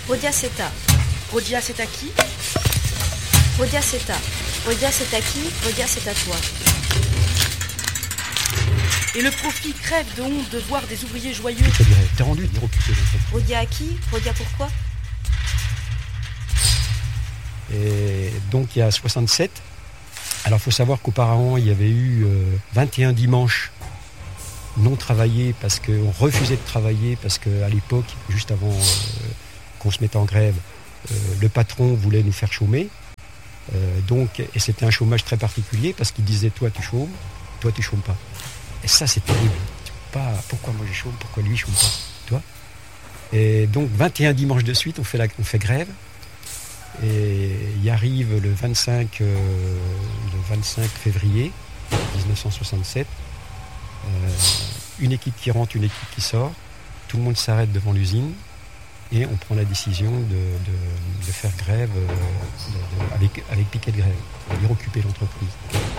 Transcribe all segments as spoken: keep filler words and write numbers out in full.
Rodia Seta. Rodia c'est à qui? Rodia Seta. Rodia c'est à qui? Rodia c'est à toi. Et le profit crève de honte de voir des ouvriers joyeux. Je te dirais, t'es rendu, t'es occupé. Rodia à qui? Rodia pourquoi? Et donc il y a soixante-sept. Alors il faut savoir qu'auparavant il y avait eu euh, vingt et un dimanches non travaillés parce qu'on refusait de travailler parce qu'à l'époque, juste avant euh, qu'on se mette en grève, euh, le patron voulait nous faire chômer. Euh, donc, et c'était un chômage très particulier parce qu'il disait toi tu chômes, toi tu chômes pas. Et ça c'est terrible. Pas, pourquoi moi je chôme, pourquoi lui chôme pas, toi. Et donc vingt et un dimanches de suite on fait, la, on fait grève. Et il arrive le vingt-cinq, euh, le vingt-cinq février dix-neuf cent soixante-sept, euh, une équipe qui rentre, une équipe qui sort, tout le monde s'arrête devant l'usine et on prend la décision de, de, de faire grève euh, de, de, avec, avec piquet de grève, c'est-à-dire occuper l'entreprise.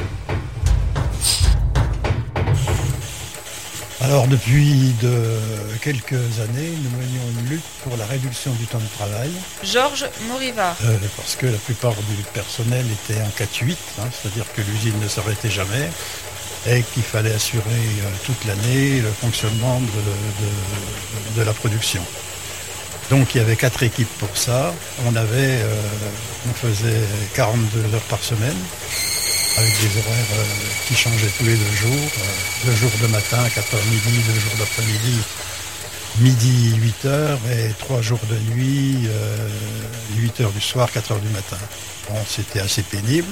Alors depuis de quelques années, nous menions une lutte pour la réduction du temps de travail. Georges Moriva. Euh, parce que la plupart du personnel était en quatre huit, hein, c'est-à-dire que l'usine ne s'arrêtait jamais et qu'il fallait assurer euh, toute l'année le fonctionnement de, de, de la production. Donc il y avait quatre équipes pour ça. On avait, euh, on faisait quarante-deux heures par semaine, avec des horaires euh, qui changeaient tous les deux jours. Euh, deux jours de matin, quatre heures midi, deux jours d'après-midi, midi, huit heures, et trois jours de nuit, euh, huit heures du soir, quatre heures du matin. Bon, c'était assez pénible.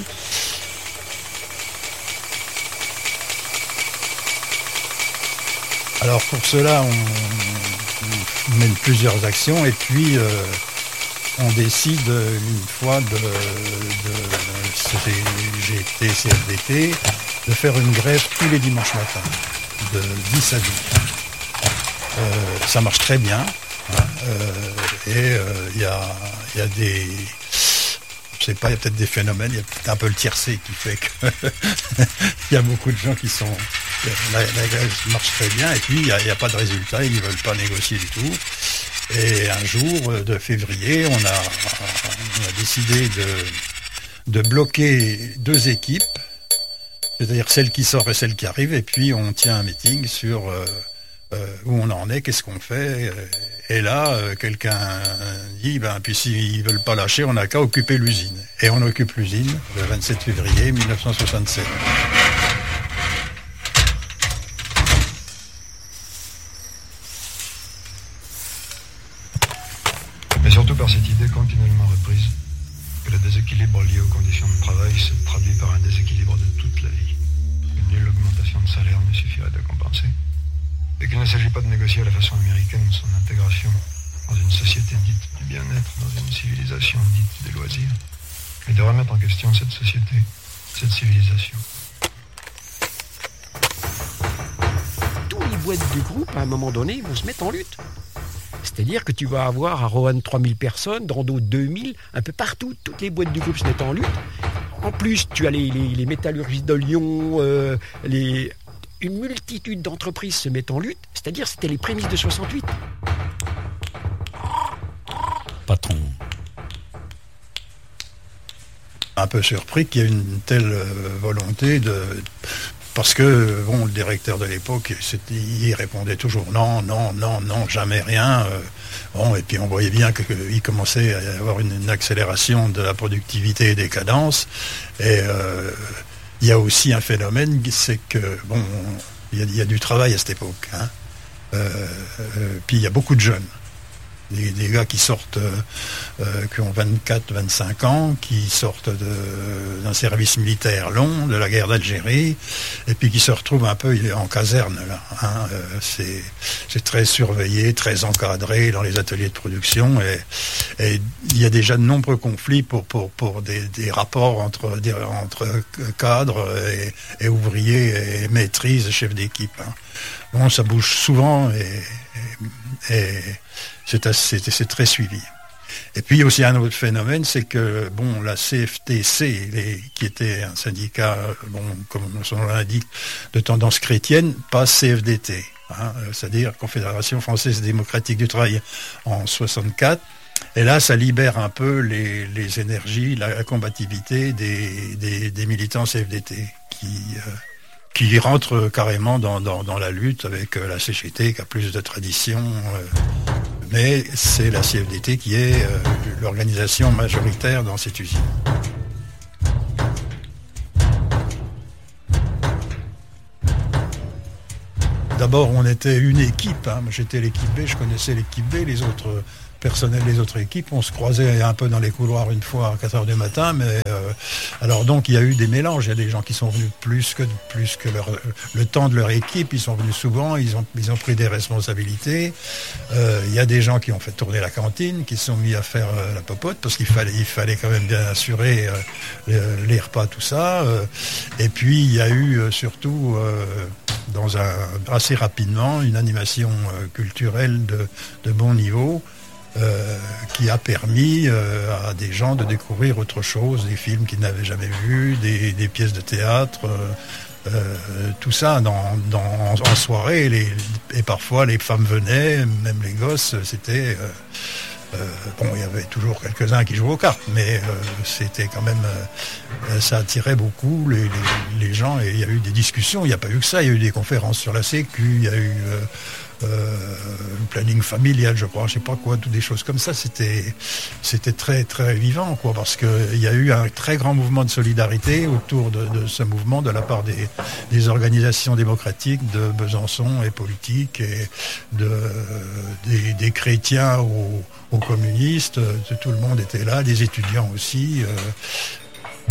Alors pour cela, on, on mène plusieurs actions, et puis euh, on décide une fois de, de, de G T, C F D T, de faire une grève tous les dimanches matins, de dix à douze. Euh, ça marche très bien, hein, euh, et il euh, y, a, y a des... Je sais pas, il y a peut-être des phénomènes, il y a peut-être un peu le tiercé qui fait que il y a beaucoup de gens qui sont... La, la grève marche très bien, et puis il n'y a, a pas de résultat, ils ne veulent pas négocier du tout. Et un jour de février, on a, on a décidé de, de bloquer deux équipes, c'est-à-dire celle qui sort et celle qui arrive, et puis on tient un meeting sur euh, euh, où on en est, qu'est-ce qu'on fait. Et là, euh, quelqu'un dit, ben, puis s'ils ne veulent pas lâcher, on n'a qu'à occuper l'usine. Et on occupe l'usine le vingt-sept février mille neuf cent soixante-sept. Mais surtout par cette idée continuellement reprise que le déséquilibre lié aux conditions de travail se traduit par un déséquilibre de toute la vie, que nulle augmentation de salaire ne suffirait à compenser, et qu'il ne s'agit pas de négocier à la façon américaine son intégration dans une société dite du bien-être, dans une civilisation dite des loisirs, mais de remettre en question cette société, cette civilisation. Tous les boîtes du groupe, à un moment donné, vont se mettre en lutte. C'est-à-dire que tu vas avoir à Roanne trois mille personnes, dans d'autres deux mille, un peu partout, toutes les boîtes du groupe se mettent en lutte. En plus, tu as les, les, les métallurgistes de Lyon, euh, les... une multitude d'entreprises se mettent en lutte. C'est-à-dire c'était les prémices de soixante-huit. Patron. Un peu surpris qu'il y ait une telle volonté de... Parce que, bon, le directeur de l'époque, il répondait toujours non, non, non, non, jamais rien. Bon, et puis on voyait bien qu'il commençait à y avoir une, une accélération de la productivité et des cadences. Et euh, il y a aussi un phénomène, c'est que, bon, il y a, il y a du travail à cette époque. Hein. Euh, euh, puis il y a beaucoup de jeunes. Des, des gars qui sortent, euh, euh, qui ont vingt-quatre, vingt-cinq ans, qui sortent de, d'un service militaire long, de la guerre d'Algérie, et puis qui se retrouvent un peu en caserne, là. Hein. Euh, c'est, c'est très surveillé, très encadré dans les ateliers de production, et, et il y a déjà de nombreux conflits pour, pour, pour des, des rapports entre, des, entre cadres et, et ouvriers et maîtrises, chefs d'équipe. Hein. Bon, ça bouge souvent, et, et, et C'est, assez, c'est très suivi. Et puis il y a aussi un autre phénomène, c'est que bon, la C F T C, les, qui était un syndicat, bon, comme son nom l'indique, de tendance chrétienne, passe C F D T, hein, c'est-à-dire Confédération Française Démocratique du Travail, en soixante-quatre. Et là, ça libère un peu les, les énergies, la combativité des, des, des militants C F D T qui, euh, qui rentrent carrément dans, dans, dans la lutte avec la C G T qui a plus de tradition. Euh, mais c'est la C F D T qui est euh, l'organisation majoritaire dans cette usine. D'abord, on était une équipe. Hein. J'étais l'équipe B, je connaissais l'équipe B, les autres personnels des autres équipes. On se croisait un peu dans les couloirs une fois à quatre heures du matin. Mais euh, alors donc, il y a eu des mélanges. Il y a des gens qui sont venus plus que plus que leur, le temps de leur équipe. Ils sont venus souvent. Ils ont ils ont pris des responsabilités. Euh, il y a des gens qui ont fait tourner la cantine, qui se sont mis à faire euh, la popote parce qu'il fallait il fallait quand même bien assurer euh, les, les repas, tout ça. Euh, et puis il y a eu euh, surtout euh, dans un, assez rapidement une animation euh, culturelle de, de bon niveau euh, qui a permis euh, à des gens de découvrir autre chose, des films qu'ils n'avaient jamais vus, des, des pièces de théâtre, euh, euh, tout ça dans, dans, en soirée. Les, et parfois les femmes venaient, même les gosses, c'était... Euh, Euh, bon, il y avait toujours quelques-uns qui jouaient aux cartes, mais euh, c'était quand même, euh, ça attirait beaucoup les, les, les gens, et il y a eu des discussions. Il n'y a pas eu que ça, il y a eu des conférences sur la Sécu, il y a eu euh, euh, le planning familial, je crois, je sais pas quoi, toutes des choses comme ça. C'était, c'était très très vivant, quoi, parce que il y a eu un très grand mouvement de solidarité autour de, de ce mouvement de la part des, des organisations démocratiques de Besançon et politiques, et de, des, des chrétiens aux, aux communistes. Tout le monde était là, des étudiants aussi. Euh.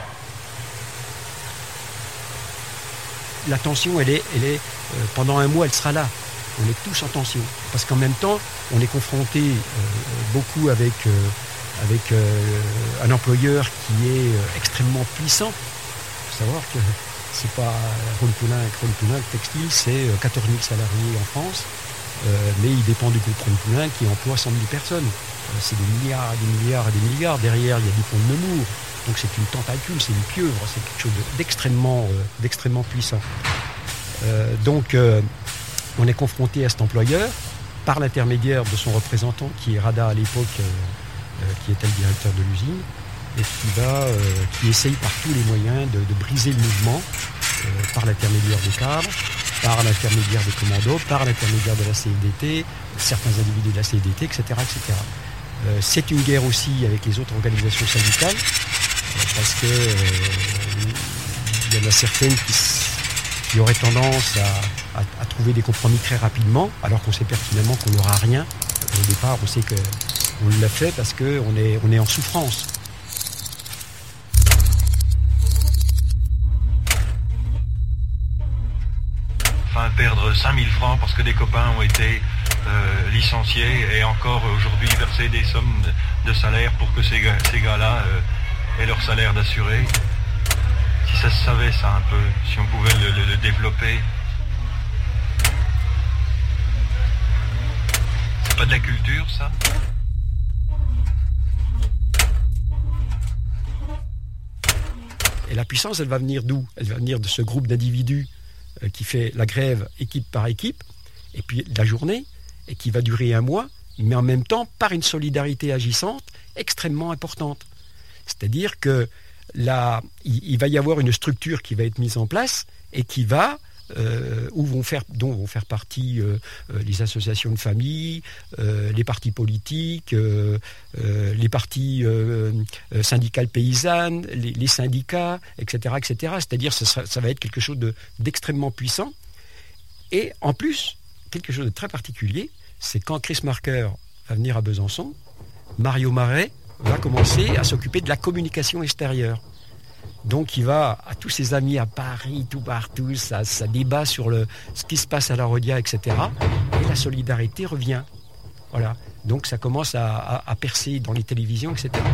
La tension, elle est, elle est euh, pendant un mois, elle sera là. On est tous en tension. Parce qu'en même temps, on est confronté euh, beaucoup avec, euh, avec euh, un employeur qui est euh, extrêmement puissant. Il faut savoir que c'est pas Rhône-Poulenc et Rhône-Poulenc Textile, c'est quatorze mille salariés en France. Euh, mais il dépend du groupe Rhône-Poulenc qui emploie cent mille personnes. Euh, c'est des milliards, des milliards et des milliards. Derrière, il y a du pont de Nemours. Donc c'est une tentacule, c'est une pieuvre, c'est quelque chose d'extrêmement, euh, d'extrêmement puissant. Euh, donc euh, on est confronté à cet employeur par l'intermédiaire de son représentant, qui est Rada à l'époque, euh, euh, qui était le directeur de l'usine, et qui, va, euh, qui essaye par tous les moyens de, de briser le mouvement, euh, par l'intermédiaire des cadres, par l'intermédiaire des commandos, par l'intermédiaire de la C F D T, certains individus de la C F D T, et cetera, et cetera. Euh, c'est une guerre aussi avec les autres organisations syndicales, euh, parce que euh, il y en a certaines qui, qui auraient tendance à, à, à trouver des compromis très rapidement, alors qu'on sait pertinemment qu'on n'aura rien. Au départ, on sait qu'on l'a fait parce qu'on est, on est en souffrance. Enfin, perdre cinq mille francs parce que des copains ont été euh, licenciés et encore aujourd'hui verser des sommes de, de salaire pour que ces, gars, ces gars-là euh, aient leur salaire d'assuré. Si ça se savait ça un peu, si on pouvait le, le, le développer. C'est pas de la culture, ça ? Et la puissance, elle va venir d'où ? Elle va venir de ce groupe d'individus euh, qui fait la grève équipe par équipe, et puis la journée, et qui va durer un mois, mais en même temps par une solidarité agissante extrêmement importante. C'est-à-dire que là, il, il va y avoir une structure qui va être mise en place et qui va, euh, où vont faire, dont vont faire partie euh, euh, les associations de famille, euh, les partis politiques, euh, euh, les partis euh, euh, syndicales paysannes, les, les syndicats, et cetera, et cetera. C'est-à-dire que ça, ça va être quelque chose de, d'extrêmement puissant. Et en plus, quelque chose de très particulier, c'est quand Chris Marker va venir à Besançon, Mario Marais va commencer à s'occuper de la communication extérieure. Donc il va à tous ses amis à Paris, tout partout, ça, ça débat sur le, ce qui se passe à la Rhodia, et cetera. Et la solidarité revient. Voilà. Donc ça commence à, à, à percer dans les télévisions, et cetera.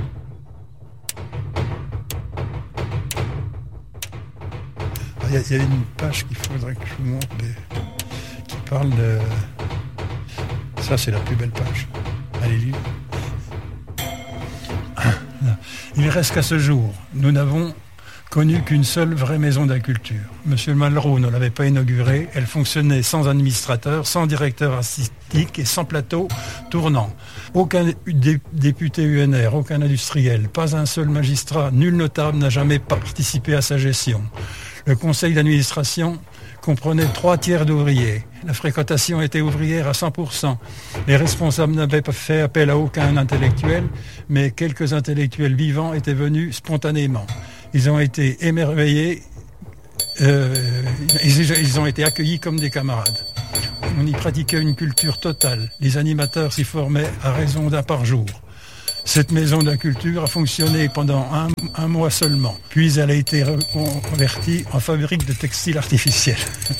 Il y, a, il y a une page qu'il faudrait que je vous montre, mais, qui parle de... Ça, c'est la plus belle page. Allez, lire. Il reste qu'à ce jour, nous n'avons connu qu'une seule vraie maison de la culture. Monsieur Malraux ne l'avait pas inaugurée. Elle fonctionnait sans administrateur, sans directeur artistique et sans plateau tournant. Aucun dé- député U N R, aucun industriel, pas un seul magistrat, nul notable n'a jamais participé à sa gestion. Le conseil d'administration comprenait trois tiers d'ouvriers. La fréquentation était ouvrière à cent pour cent. Les responsables n'avaient pas fait appel à aucun intellectuel, mais quelques intellectuels vivants étaient venus spontanément. Ils ont été émerveillés, euh, ils, ils ont été accueillis comme des camarades. On y pratiquait une culture totale. Les animateurs s'y formaient à raison d'un par jour. Cette maison de la culture a fonctionné pendant un, un mois seulement. Puis elle a été reconvertie en fabrique de textiles artificiels.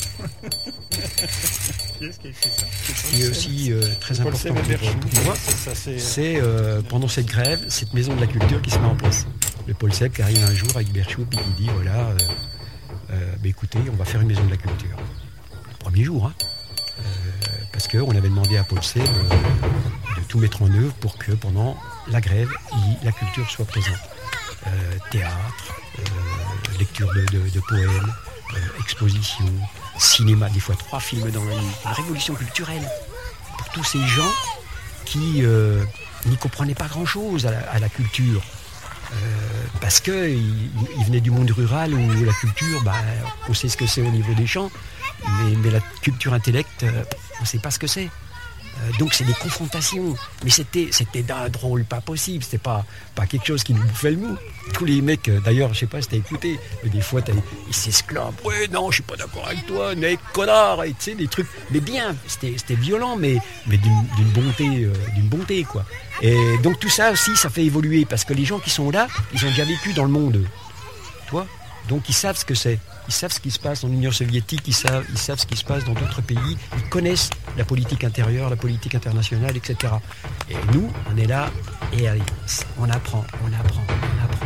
Ce qui est aussi euh, très important pour, pour moi, c'est euh, pendant cette grève, cette maison de la culture qui se met en place. Le Paul Seb qui arrive un jour avec Berchou et qui dit voilà, euh, euh, bah, écoutez, on va faire une maison de la culture. Le premier jour, hein, euh, parce qu'on avait demandé à Paul Seb euh, de tout mettre en œuvre pour que pendant la grève, il, la culture soit présente. Euh, théâtre, euh, lecture de, de, de poèmes, euh, exposition, cinéma, des fois trois films dans la nuit. Une révolution culturelle pour tous ces gens qui euh, n'y comprenaient pas grand-chose à la, à la culture. Euh, parce qu'ils ils venaient du monde rural où la culture, bah, on sait ce que c'est au niveau des champs, mais, mais la culture intellecte, euh, on ne sait pas ce que c'est. Euh, donc c'est des confrontations, mais c'était, c'était d'un drôle pas possible, c'était pas, pas quelque chose qui nous bouffait le mou. Tous les mecs, euh, d'ailleurs, je sais pas si t'as écouté, mais des fois t'as, ils s'esclavent, ouais non, je suis pas d'accord avec toi, mec, connard, et tu sais, des trucs, mais bien, c'était, c'était violent, mais, mais d'une, d'une bonté, euh, d'une bonté, quoi. Et donc tout ça aussi, ça fait évoluer, parce que les gens qui sont là, ils ont déjà vécu dans le monde, toi, donc ils savent ce que c'est. Ils savent ce qui se passe en Union soviétique, ils savent, ils savent ce qui se passe dans d'autres pays, ils connaissent la politique intérieure, la politique internationale, et cetera. Et nous, on est là et allez, on apprend, on apprend, on apprend.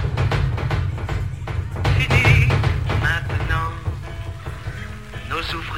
Fini maintenant nos ouvriers.